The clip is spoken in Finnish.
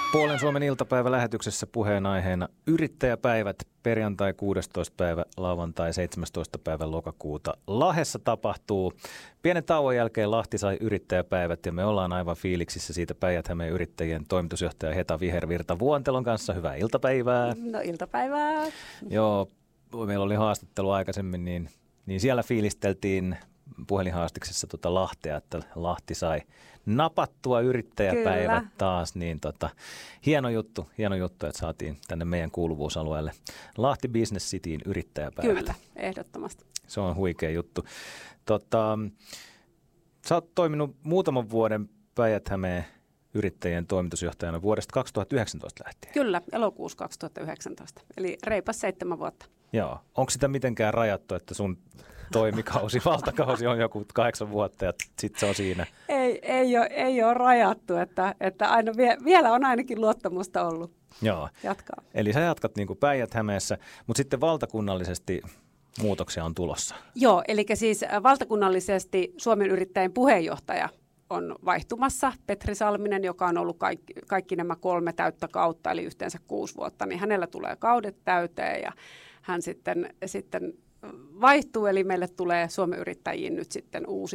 Puolen Suomen iltapäivälähetyksessä puheenaiheena yrittäjäpäivät, perjantai 16. päivä, lauantai 17. päivä lokakuuta. Lahdessa tapahtuu. Pienen tauon jälkeen Lahti sai yrittäjäpäivät ja me ollaan aivan fiiliksissä siitä Päijät-Hämeen yrittäjien toimitusjohtaja Heta Vihervirta Vuontelon kanssa. Hyvää iltapäivää. No iltapäivää. Joo, meillä oli haastattelu aikaisemmin, niin siellä fiilisteltiin puhelinhaastiksessa Lahtea, että Lahti sai napattua yrittäjäpäivät taas, niin hieno juttu, että saatiin tänne meidän kuuluvuusalueelle Lahti Business Cityin yrittäjäpäivät. Kyllä, ehdottomasti. Se on huikea juttu. Sä oot toiminut muutaman vuoden Päijät-Hämeen yrittäjien toimitusjohtajana vuodesta 2019 lähtien. Kyllä, elokuussa 2019, eli reipas 7 vuotta. Joo, onko sitä mitenkään rajattu, että sun toimikausi, valtakausi on joku 8 vuotta ja sitten se on siinä? Ei ole rajattu, että aina vielä on ainakin luottamusta ollut. Joo. Jatkaa. Eli sä jatkat niin kuin Päijät-Hämeessä, mutta sitten valtakunnallisesti muutoksia on tulossa. Joo, eli siis valtakunnallisesti Suomen yrittäjien puheenjohtaja on vaihtumassa. Petri Salminen, joka on ollut kaikki nämä 3 täyttä kautta, eli yhteensä 6 vuotta, niin hänellä tulee kaudet täyteen ja hän sitten vaihtuu, eli meille tulee Suomen yrittäjiin nyt sitten uusi